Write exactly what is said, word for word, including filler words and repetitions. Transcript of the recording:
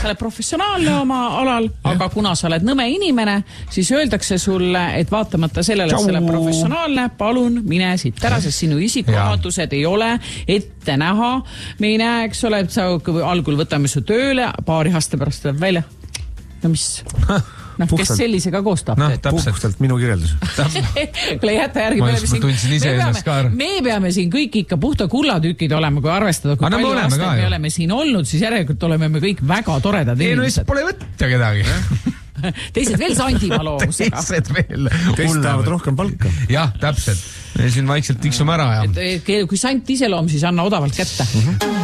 sa oled professionaalne oma alal, aga kuna sa oled nõme inimene, siis öeldakse sulle, et vaatamata sellele, et sa oled professionaalne, palun mine siit ära, sest sinu isikuomadused ei ole ette näha. Me ei näe, eks ole, et sa algul võtame su tööle, paari aasta pärast tuleb välja. No mis... No, kes sellisega koostab? No, puhtalt minu kirjeldus. Kuule, jätta järgi. Ma, ma tundsin ise ennast ka. Me peame siin kõik ikka puhta kullatükid olema, kui arvestada, kui palju aastaid me oleme siin olnud, siis järelikult oleme me kõik väga toredad inimesed. Ei, no siis pole võtta kedagi. Teised veel Sandimaa loovusega. Teised veel. Teised tahavad rohkem palka. Jah, täpselt. Me siin vaikselt tiksume ära. Ja... Et, kui Sant iseloom, siis anna odavalt kätte.